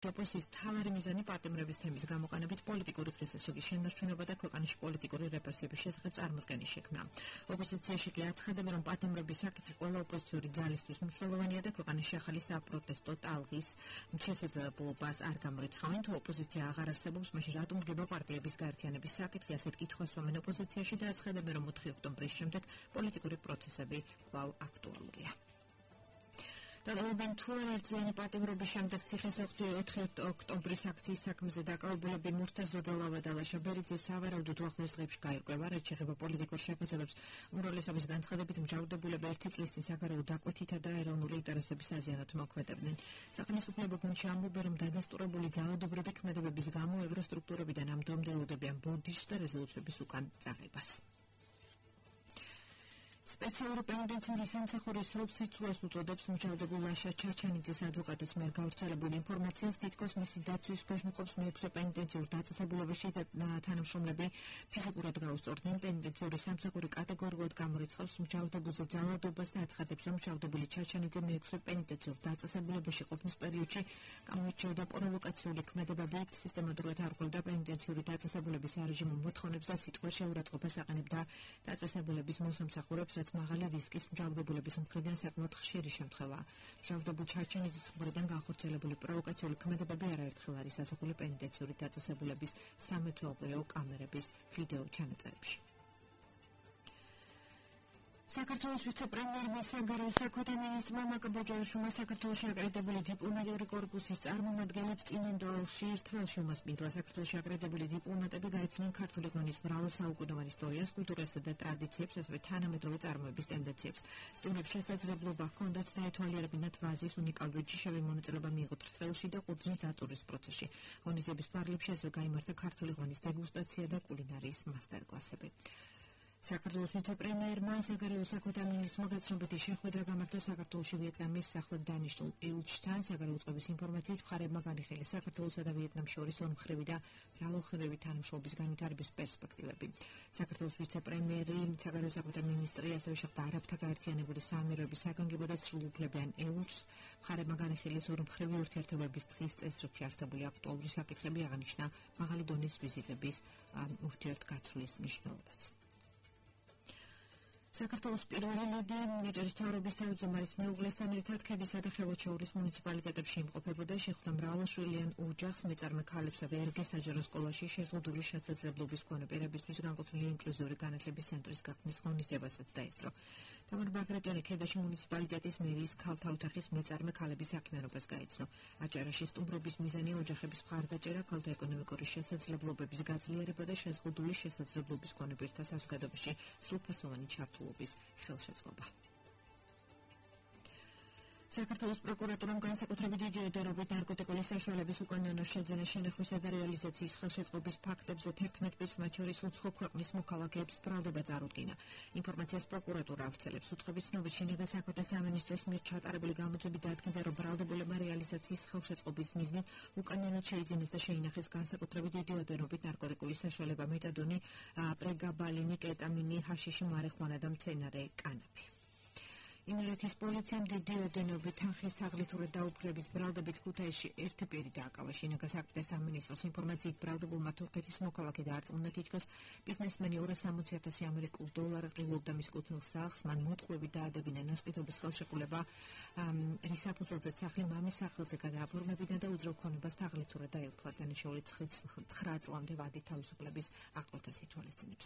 ოპოზიციის მთავარი მიზანი პატიმრების თემის გამოყენებით პოლიტიკური დღესასწაულის შენარჩუნება და ქვეყანაში პოლიტიკური რეპრესიების შესახებ წარმოდგენის შექმნა. ოპოზიციაში კი აცხადებს, რომ პატიმრების საკითხი ყველა ოპოზიციური ძალისთვის მნიშვნელოვანია და ქვეყანაში ახალი საპროტესტო ტალღის შესაძლებლობას არ გამორიცხავენ. თუ ოპოზიცია აღარ არსებობს, მაშინ რატომ დგება პარტიების გაერთიანების საკითხი? ასეთ კითხვას ვამენ ოპოზიციაში და აცხადებენ, რომ 4 ოქტომბრის შემდეგ პოლიტიკური პროცესები კვლავ აქტუალურია. Დაგავებენ თუ ერთიანი პატიმრობის შემდეგ ციხესოხტი 4 ოქტომბრის აქციის საქმეზე დაკავებულები მურთაზ ზოდელავა და ლაშა ბერიძე სავარაუდოდ უახლოეს დღეებში გაირკვევა, რაც შეეხება პოლიტიკურ შეფასებებს. უმრავლესობის განცხადებით მჯავრდებულები 1 წლის წინ საგარეო დაკვეთითა და ეროვნული ინტერესების აზიანოთ მოქმედებდნენ. სახელმწიფო გუნდში ამბობენ, რომ დადასტურებული ძალადობრივი ქმედებების გამო ევროსტრუქტურებიდან ამ დრომდე ელოდებიან ბოდიშს და რეზოლუციების უკან წაღებას. სპეციალური პენიტენციური სამსახურის სრულ-სიცრუეს უწოდებს მჟავდებულ ლაშა ჩაჩანიძის ადვოკატის მიერ გავრცელებული ინფორმაციას თითქოს მისი დაცვის ქვეშ მყოფს მე-6 პენიტენციურ დაწესებულებაში თანამშრომლები ფიზიკურად გაუსწორდნენ. პენიტენციური სამსახური კატეგორიულად გამორიცხავს მჟავდებულზე ძალადობას და აცხადებს, რომ მჟავდებული ჩაჩანიძე მე-6 პენიტენციურ დაწესებულებაში ყოფნის პერიოდში გამოირჩეოდა პროვოკაციული ქმედებებით, სისტემატურად არღვევდა პენიტენციური დაწესებულების სარეჟიმო მოთხოვნებს და სიტყვის შეურაცხყოფას აყენებდა დაწესებულების მოსამსახურებს, რაც მაღალი რისკის მჟავდებულების მხრიდან საკმაოდ ხშირი შემთხვევაა. მჟავდებულ ჩაჩანიძის მხრიდან განხორციელებული პროვოკაციული ქმედებები არაერთხელ არის ასახული პენიტენციური დაწესებულების სამეთვალყურეო კამერების ვიდეო ჩანაწერებში. საქართველოს ვიცე-პრემიერმა საგარეო საქმეთა მინისტრმა მაკა ბოჯორიშვილმა საქართველოში აკრედიტებული დიპლომატიური კორპუსის წარმომადგენლებს წინანდალში ერთდროულად უმასპინძლა. საქართველოში აკრედიტებული დიპლომატები გაეცნენ ქართული ღვინის მრავალსაუკუნოვან ისტორიას, კულტურასა და ტრადიციებს, ასევე თანამედროვე წარმოების ტენდენციებს. სტუმრებს შესაძლებლობა ჰქონდათ დაეთვალიერებინათ ვაზის უნიკალური ჯიშები, მონაწილეობა მიიღოთ რთველში და ყურძნის აწურის პროცესში. ღონისძიების პარლებში ასევე გაიმართა ქართული ღვინის დეგუსტაცია და კულინარიის მასტერკლასები. საქართველოს ვიცე-პრემიერმა საგარეო საქმეთა მინისტრმა გაცნობიტი შეხვედრა გამართა საქართველოში ვიეტნამის ახლად დანიშნულ ელჩთან. საგარეო წყობის ინფორმაციით მხარეებმა განიხილეს საქართველოსა და ვიეტნამს შორის ორმხრივი და მრავალხრივი თანამშრომლობის განვითარების პერსპექტივები. საქართველოს ვიცე-პრემიერი, საგარეო საქმეთა მინისტრი ასევე შეხვდა არაბთა გაერთიანებული საამიროების საგანგებო და სრულუფლებიან ელჩს. მხარეებმა განიხილეს ორმხრივი ურთიერთობების დღის წესრიგში არსებული აქტუალური საკითხები, აღნიშნა მაღალი დონის ვიზიტების ურთიერთგაცვლის მნიშვნელობაც. საქართველოს პირველი ლედი ნიჭერის მთავრობის თავმჯდომარის მეუღლესთან ერთად ქედისა და ხელოჩეურის მუნიციპალიტეტებში იმყოფებოდა. შეხვდა მრავალშვილიან ოჯახს, მეწარმე ქალებსა და ერგეს საჯარო სკოლაში შეზღუდული შესაძლებლობის მქონე პირებისთვის განკუთვნილი ინკლუზიური განათლების ცენტრის გახსნის ღონისძიებასაც დაესწრო. თამარ ბაგრატიონი ქედაში მუნიციპალიტეტის მერიის ქალთა ოთახის მეწარმე ქალების საქმიანობას გაეცნო. აჭარაში სტუმრობის მიზანი ოჯახების მხარდაჭერა, ქალთა ეკონომიკური შესაძლებლობების გაძლიერება და შეზღუდული შესაძლებლობის მქონე პირთა საზოგადოებაში სრულფასოვანი ჩართულობის ხელშეწყობა. საქართველოს პროკურატურამ განსაკუთრებით დიდი ოდენობით ნარკოტიკული საშუალების უკანონო შეძენა, შენახვისა და რეალიზაციის ხელშეწყობის ფაქტებზე 11 პირს, მათ შორის უცხო ქვეყნის მოქალაქეებს ბრალდება წარუდგინა. ინფორმაციას პროკურატურა ავრცელებს. უცხოების ცნობით შინაგან საქმეთა სამინისტროს მიერ ჩატარებული გამოძიებით დადგინდა, რომ ბრალდებულებმა რეალიზაციის ხელშეწყობის მიზნით უკანონოდ შეიძინეს და შეინახეს განსაკუთრებით დიდი ოდენობით ნარკოტიკული საშუალება, მეტადონი, პრეგაბალინი, კეტამინი, ჰაშიში, მარიხუანა და მცენარე კანაფი. იმერეთის პოლიციამ დიდი ოდენობით თანხის თაღლითურად დაუფლების ბრალდებით ქუთაისში ერთი პირი დააკავა. შინაგან საქმეთა სამინისტროს ინფორმაციით ბრალდებულმა თურქეთის მოქალაქე დაარწმუნა, თითქოს ბიზნესმენი 260,000 ამერიკულ დოლარ ყიდულობდა მის კუთვნილ სახლს. მან მოტყუები დაადებინა ნასყიდობის ხელშეკრულება, რის საფუძველზეც სახლი მამის სახელზე გადააფორმებინა და უძრავ ქონებას თაღლითურად დაეუფლა. დანიშნული 9 წლამდე ვადით თავისუფლების ახლოთას ითვალისწინებს.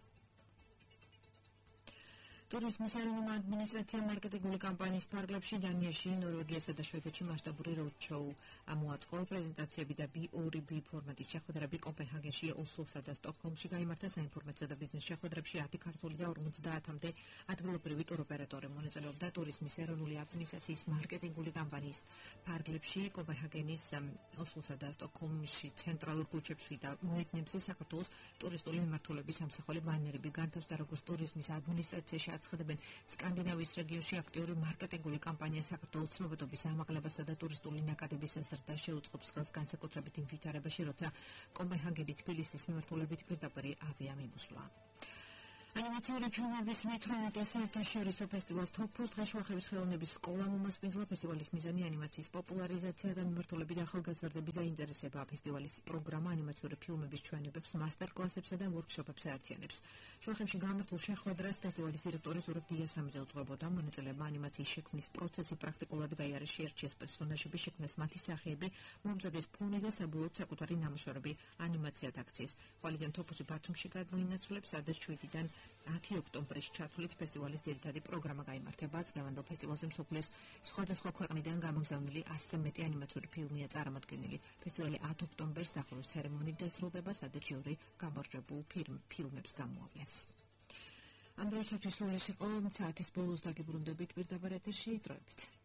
ტურიზმის ეროვნულ ადმინისტრაციამ მარკეტინგული კამპანიის ფარგლებში დანიაში, ნორვეგიასა და შვედეთში მასშტაბური როდშოუ მოაწყო. პრეზენტაციები და B2B ფორმატის შეხვედრები კოპენჰაგენში, ოსლოსა და სტოკჰოლმში გაიმართა. საინფორმაციო და ბიზნეს შეხვედრებში 10 ქართული და 50-მდე ადგილობრივი ტუროპერატორი მონაწილეობდა. ტურიზმის ეროვნული ადმინისტრაციის მარკეტინგული კამპანიის ფარგლებში კოპენჰაგენის, ოსლოსა და სტოკჰოლმში ცენტრალურ ქუჩებში და მოედნებზე საქართველოს ტურისტული მიმართულების სამსახური ბანერები განთავსდა, როგორც ტურიზმის ადმინისტრაციაში აცხადებენ, სკანდინავიის რეგიონში აქტიური მარკეტინგული კამპანია საქართველოს ცნობადობის ამაღლებასა და ტურისტული ნაკადების საზრდას შეუწყობს ხელს, განსაკუთრებით იმ ვითარებაში, როცა კოპენჰაგენი თბილისის მიმართულებით პირდაპირ ავიამიმოსვლა. ანიმაციური ფილმების მეტრონეტა საერთაშორისო ფესტივალს თოფუს დღეშუახების ხელოვნების სკოლა მომასპინძლა. ფესტივალის მიზანი ანიმაციის პოპულარიზაცია და მიმართულებით ახალგაზრდების დაინტერესება. ფესტივალის პროგრამა ანიმაციური ფილმების ჩვენებებს, მასტერ-კლასებსა და ვორქშოპებს აერთიანებს. შუახებში გამართულ შეხვედრას ფესტივალის დირექტორი ზურაბ დიასამიძე უძღვებოდა. მონაწილეებმა ანიმაციის შექმნის პროცესი პრაქტიკულად გაიარეს, შეერჩიეს პერსონაჟები, შექმნეს მათი სახეები, მომზადეს ფონი და საბოლოოდ საკუთარი ნამუშევრები ანიმაციად აქციის. ყველგან თოფუსი ბათუმში გადმოინაცვლებს, სადაც 7-დან 10 ოქტომბრის ჩათვლით ფესტივალის ძირითადი პროგრამა გაიმართება. წლევანდელ ფესტივალზე მსოფლიოს სხვადასხვა ქვეყნიდან გამოგზავნილი 100-ზე მეტი ანიმაციური ფილმია წარამატგენილი. ფესტივალი 10 ოქტომბერს დახურვის ცერემონიით დასრულდება, სადაც ჟიური გამარჯვებულ ფილმებს გამოავლენს. ამ დროისათვის სულ ეს იყო, საათის ბოლოს დაგიბრუნდებით პირდაპირ ეთერში, დროებით.